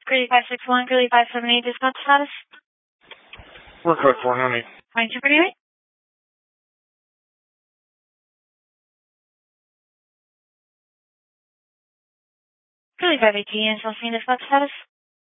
Greeley 561, Greeley 578, dispatch status. We're code 490. 9248. Greeley 518, National Scene dispatch status.